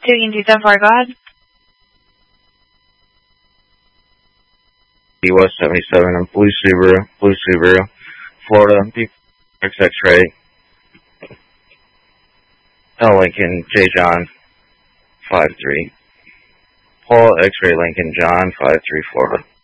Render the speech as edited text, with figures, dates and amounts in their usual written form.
Indita for God. West 77 and Blue Subaru, Florida, X-Ray, L Lincoln, J John, 53, Paul X-Ray Lincoln, John, 53, Florida.